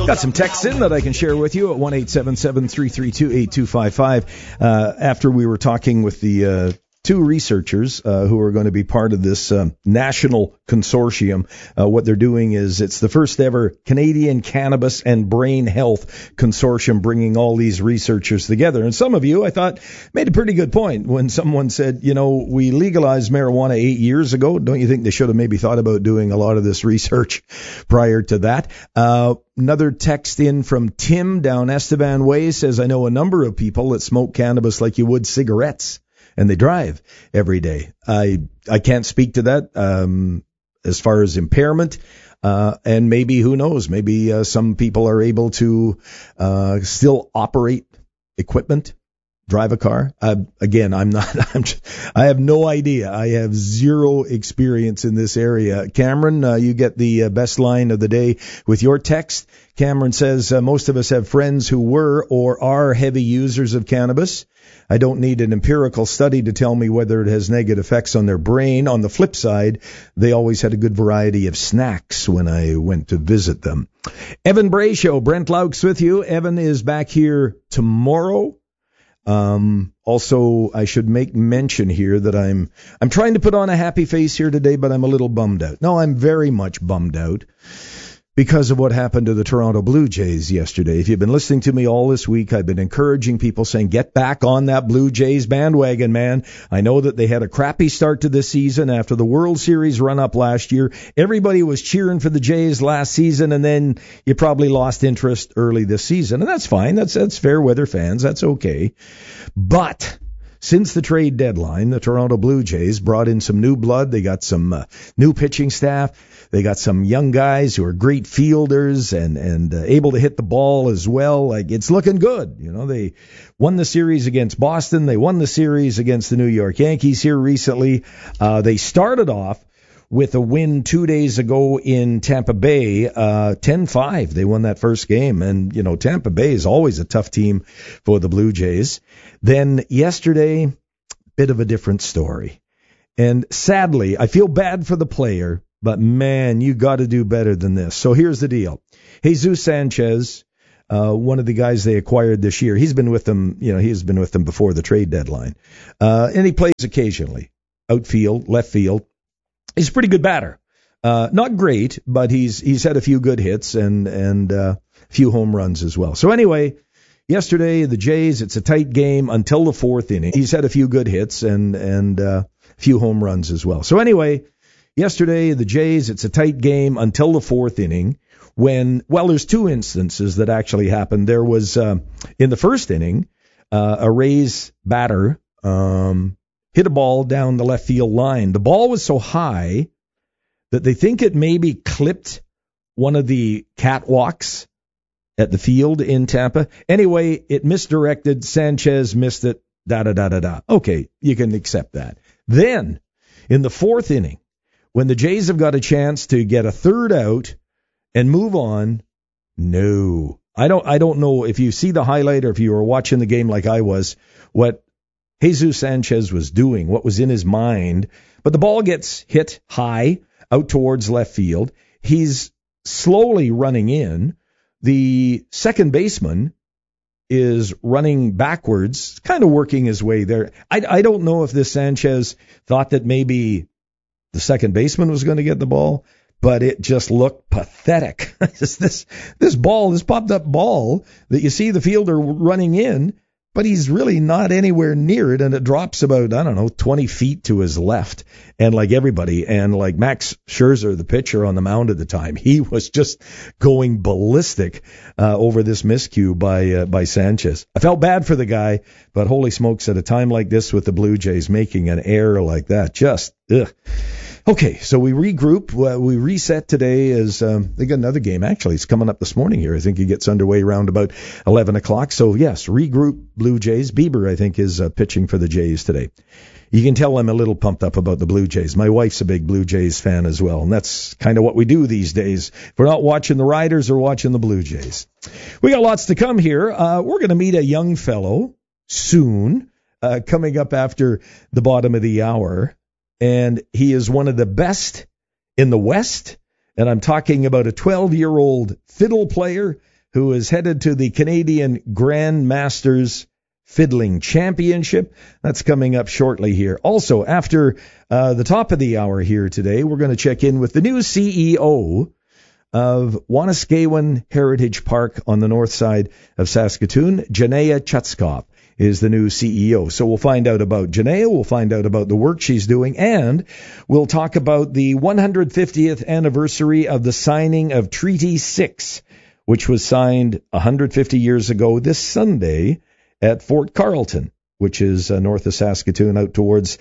Got some texts in that I can share with you at 1-877-332-8255. After we were talking with the two researchers who are going to be part of this national consortium. What they're doing is it's the first ever Canadian Cannabis and Brain Health Consortium, bringing all these researchers together. And some of you, I thought, made a pretty good point when someone said, you know, we legalized marijuana 8 years ago. Don't you think they should have maybe thought about doing a lot of this research prior to that? Another text in from Tim down Estevan Way says, I know a number of people that smoke cannabis like you would cigarettes, and they drive every day. I can't speak to that as far as impairment. And maybe, who knows, maybe some people are able to still operate equipment, drive a car. Again, I have no idea. I have zero experience in this area. Cameron, you get the best line of the day with your text. Cameron says, most of us have friends who were or are heavy users of cannabis. I don't need an empirical study to tell me whether it has negative effects on their brain. On the flip side, they always had a good variety of snacks when I went to visit them. Evan Bray Show, Brent Laux with you. Evan is back here tomorrow. Also, I should make mention here that I'm trying to put on a happy face here today, but I'm a little bummed out. No, I'm very much bummed out because of what happened to the Toronto Blue Jays yesterday. If you've been listening to me all this week, I've been encouraging people saying, get back on that Blue Jays bandwagon, man. I know that they had a crappy start to this season after the World Series run-up last year. Everybody was cheering for the Jays last season, and then you probably lost interest early this season. And that's fine. That's fair weather fans. That's okay. But since the trade deadline, the Toronto Blue Jays brought in some new blood. They got some new pitching staff. They got some young guys who are great fielders and able to hit the ball as well. Like, it's looking good. You know, they won the series against Boston. They won the series against the New York Yankees here recently. They started off with a win 2 days ago in Tampa Bay, 10-5. They won that first game. And, you know, Tampa Bay is always a tough team for the Blue Jays. Then yesterday, bit of a different story. And sadly, I feel bad for the player, but man, you got to do better than this. So here's the deal. Jesus Sanchez, one of the guys they acquired this year, he's been with them, you know, he's been with them before the trade deadline. And he plays occasionally, outfield, left field. He's a pretty good batter. Not great, but he's had a few good hits and a few home runs as well. So anyway, yesterday, the Jays, it's a tight game until the fourth inning. He's had a few good hits and a few home runs as well. So anyway, yesterday, the Jays, it's a tight game until the fourth inning when, well, there's two instances that actually happened. There was, in the first inning, a Rays batter hit a ball down the left field line. The ball was so high that they think it maybe clipped one of the catwalks at the field in Tampa. Anyway, it misdirected. Sanchez missed it. Da-da-da-da-da. Okay, you can accept that. Then, in the fourth inning, when the Jays have got a chance to get a third out and move on, no. I don't know if you see the highlight or if you were watching the game like I was, what Jesus Sanchez was doing, what was in his mind. But the ball gets hit high out towards left field. He's slowly running in. The second baseman is running backwards, kind of working his way there. I don't know if this Sanchez thought that maybe the second baseman was going to get the ball, but it just looked pathetic. this ball, this popped up ball that you see the fielder running in, but he's really not anywhere near it, and it drops about, 20 feet to his left. And like everybody, and like Max Scherzer, the pitcher on the mound at the time, he was just going ballistic over this miscue by Sanchez. I felt bad for the guy, but holy smokes, at a time like this with the Blue Jays making an error like that, just ugh. Okay, so we regroup. We reset today as they got another game. Actually, it's coming up this morning here. I think it gets underway around about 11 o'clock. So, yes, regroup Blue Jays. Bieber, I think, is pitching for the Jays today. You can tell I'm a little pumped up about the Blue Jays. My wife's a big Blue Jays fan as well, and that's kind of what we do these days. If we're not watching the Riders or watching the Blue Jays. We got lots to come here. We're going to meet a young fellow soon, coming up after the bottom of the hour. And he is one of the best in the West. And I'm talking about a 12-year-old fiddle player who is headed to the Canadian Grandmasters Fiddling Championship. That's coming up shortly here. Also, after the top of the hour here today, we're going to check in with the new CEO of Wanuskewin Heritage Park on the north side of Saskatoon. Janaya Chutskov is the new CEO. So we'll find out about Janaya, we'll find out about the work she's doing, and we'll talk about the 150th anniversary of the signing of Treaty 6, which was signed 150 years ago this Sunday at Fort Carlton, which is north of Saskatoon out towards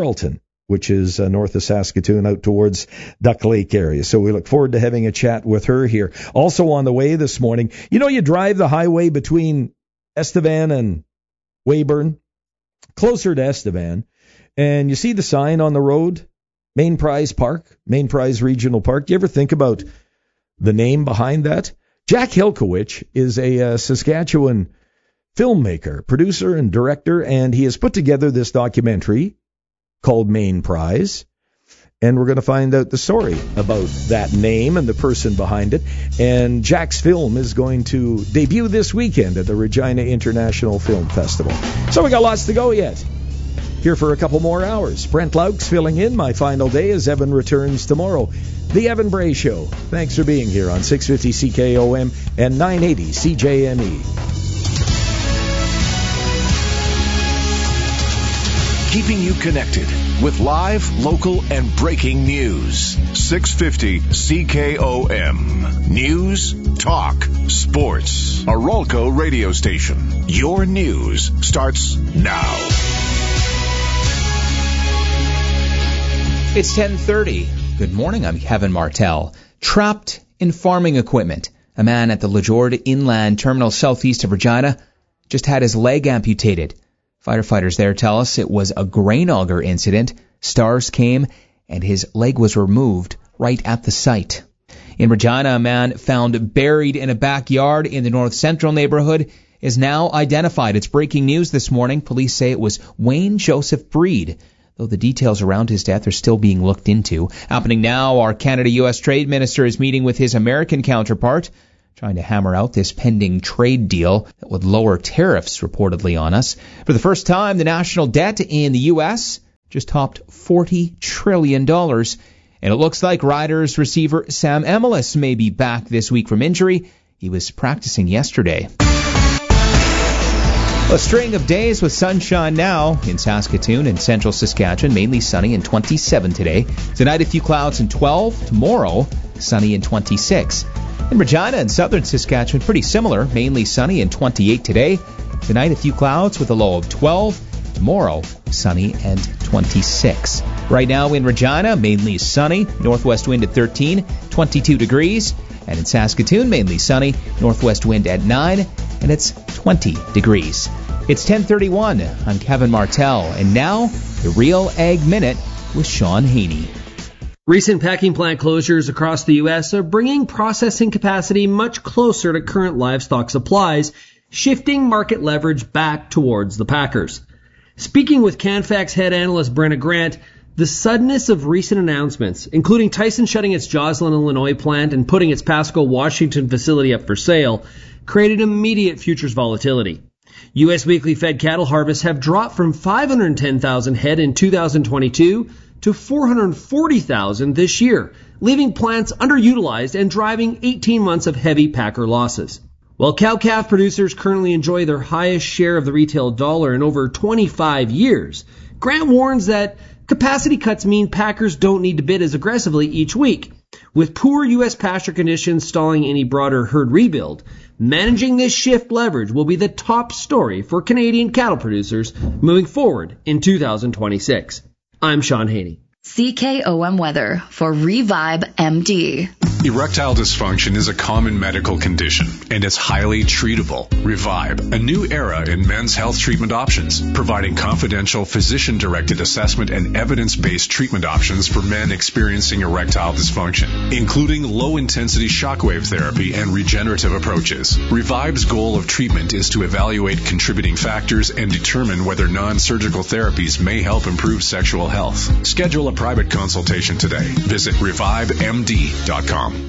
Duck Lake area. So we look forward to having a chat with her here. Also on the way this morning, you drive the highway between Estevan and Weyburn, closer to Estevan, and you see the sign on the road, Main Prize Regional Park. Do you ever think about the name behind that? Jack Hilkowich is a Saskatchewan filmmaker, producer, and director, and he has put together this documentary called Main Prize, and we're going to find out the story about that name and the person behind it. And Jack's film is going to debut this weekend at the Regina International Film Festival. So we got lots to go yet. Here for a couple more hours. Brent Laux filling in my final day as Evan returns tomorrow. The Evan Bray Show. Thanks for being here on 650 CKOM and 980 CJME. Keeping you connected with live, local, and breaking news. 650 CKOM. News, talk, sports. Arolco radio station. Your news starts now. It's 10:30. Good morning, I'm Kevin Martell. Trapped in farming equipment. A man at the Lajord Inland Terminal southeast of Regina just had his leg amputated. Firefighters there tell us it was a grain auger incident. Stars came and his leg was removed right at the site. In Regina, a man found buried in a backyard in the North Central neighborhood is now identified. It's breaking news this morning. Police say it was Wayne Joseph Breed, though the details around his death are still being looked into. Happening now, our Canada-U.S. Trade Minister is meeting with his American counterpart, trying to hammer out this pending trade deal that would lower tariffs reportedly on us. For the first time, the national debt in the U.S. just topped $40 trillion. And it looks like Riders receiver Sam Emilus may be back this week from injury. He was practicing yesterday. A string of days with sunshine now in Saskatoon and central Saskatchewan, mainly sunny and 27 today. Tonight, a few clouds and 12. Tomorrow, sunny and 26. In Regina and southern Saskatchewan, pretty similar, mainly sunny and 28 today. Tonight, a few clouds with a low of 12. Tomorrow, sunny and 26. Right now in Regina, mainly sunny, northwest wind at 13, 22 degrees. And in Saskatoon, mainly sunny, northwest wind at 9, and it's 20 degrees. It's 10:31. I'm Kevin Martell, and now the Real Ag Minute with Sean Haney. Recent packing plant closures across the U.S. are bringing processing capacity much closer to current livestock supplies, shifting market leverage back towards the packers. Speaking with Canfax head analyst Brenna Grant, the suddenness of recent announcements, including Tyson shutting its Joslin, Illinois plant and putting its Pasco, Washington facility up for sale, created immediate futures volatility. U.S. weekly fed cattle harvests have dropped from 510,000 head in 2022 to 440,000 this year, leaving plants underutilized and driving 18 months of heavy packer losses. While cow-calf producers currently enjoy their highest share of the retail dollar in over 25 years, Grant warns that capacity cuts mean packers don't need to bid as aggressively each week. With poor U.S. pasture conditions stalling any broader herd rebuild, managing this shift leverage will be the top story for Canadian cattle producers moving forward in 2026. I'm Sean Haney. CKOM weather for Revive MD. Erectile dysfunction is a common medical condition, and it's highly treatable. Revive, a new era in men's health treatment options, providing confidential physician-directed assessment and evidence-based treatment options for men experiencing erectile dysfunction, including low-intensity shockwave therapy and regenerative approaches. Revive's goal of treatment is to evaluate contributing factors and determine whether non-surgical therapies may help improve sexual health. Schedule a private consultation today. Visit revivemd.com.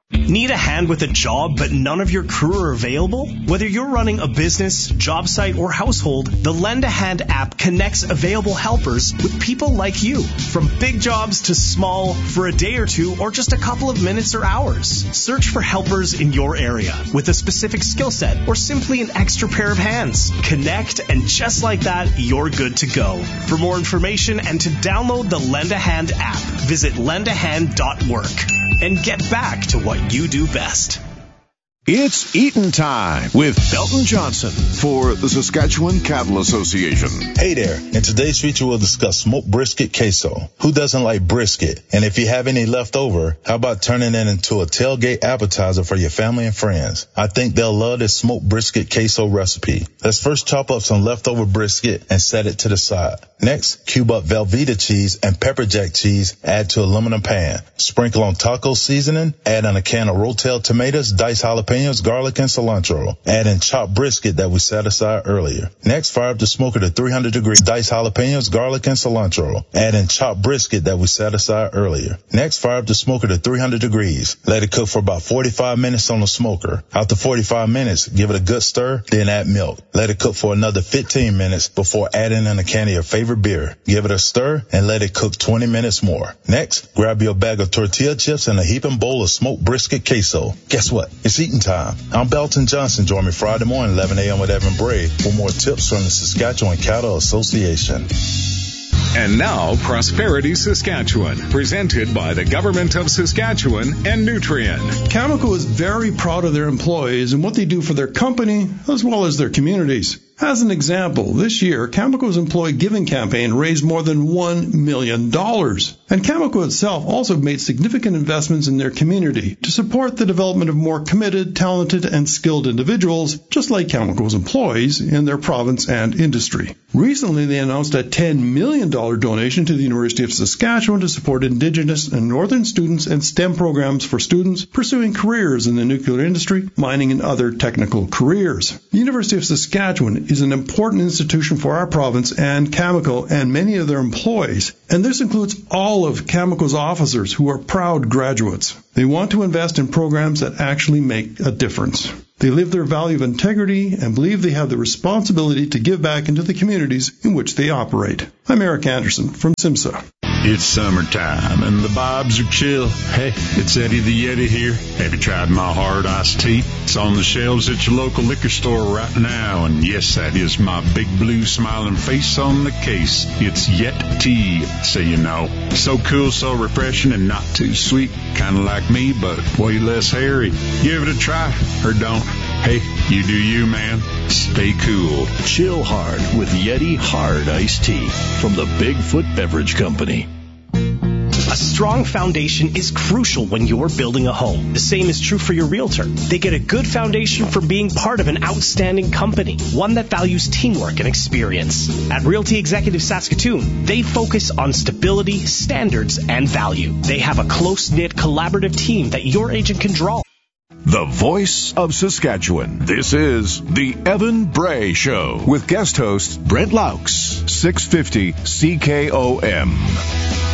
Need a hand with a job but none of your crew are available? Whether you're running a business, job site, or household, the Lend a Hand app connects available helpers with people like you. From big jobs to small, for a day or two, or just a couple of minutes or hours. Search for helpers in your area with a specific skill set or simply an extra pair of hands. Connect, and just like that, you're good to go. For more information and to download the Lend a Hand app, visit lendahand.work. And get back to what you do best. It's Eatin' Time with Belton Johnson for the Saskatchewan Cattle Association. Hey there. In today's feature, we'll discuss smoked brisket queso. Who doesn't like brisket? And if you have any left over, how about turning it into a tailgate appetizer for your family and friends? I think they'll love this smoked brisket queso recipe. Let's first chop up some leftover brisket and set it to the side. Next, cube up Velveeta cheese and pepper jack cheese, add to aluminum pan. Sprinkle on taco seasoning, add in a can of Rotel tomatoes, diced jalapenos, garlic, and cilantro. Add in chopped brisket that we set aside earlier. Next, fire up the smoker to 300 degrees, diced jalapenos, garlic, and cilantro. Add in chopped brisket that we set aside earlier. Next, fire up the smoker to 300 degrees. Let it cook for about 45 minutes on the smoker. After 45 minutes, give it a good stir, then add milk. Let it cook for another 15 minutes before adding in a can of your favorite beer. Give it a stir and let it cook 20 minutes more. Next, grab your bag of tortilla chips and a heaping bowl of smoked brisket queso. Guess what? It's eating time. I'm Belton Johnson. Join me Friday morning, 11 a.m. with Evan Bray for more tips from the Saskatchewan Cattle Association. And now, Prosperity Saskatchewan, presented by the Government of Saskatchewan and Nutrien. Cameco is very proud of their employees and what they do for their company as well as their communities. As an example, this year, Cameco's employee giving campaign raised more than $1 million. And Cameco itself also made significant investments in their community to support the development of more committed, talented, and skilled individuals, just like Cameco's employees in their province and industry. Recently, they announced a $10 million donation to the University of Saskatchewan to support Indigenous and Northern students and STEM programs for students pursuing careers in the nuclear industry, mining, and other technical careers. The University of Saskatchewan is an important institution for our province and Cameco and many of their employees, and this includes all of Cameco's officers who are proud graduates. They want to invest in programs that actually make a difference. They live their value of integrity and believe they have the responsibility to give back into the communities in which they operate. I'm Eric Anderson from SIMSA. It's summertime and the vibes are chill. Hey, it's Eddie the Yeti here. Have you tried my hard iced tea? It's on the shelves at your local liquor store right now. And yes, that is my big blue smiling face on the case. It's Yet Tea, so you know. So cool, so refreshing, and not too sweet. Kind of like me, but way less hairy. Give it a try, or don't. Hey, you do you, man. Stay cool. Chill hard with Yeti Hard Iced Tea from the Bigfoot Beverage Company. A strong foundation is crucial when you're building a home. The same is true for your realtor. They get a good foundation from being part of an outstanding company, one that values teamwork and experience. At Realty Executive Saskatoon, they focus on stability, standards, and value. They have a close-knit, collaborative team that your agent can draw. The voice of Saskatchewan. This is the Evan Bray Show with guest host Brent Laux, 650 CKOM.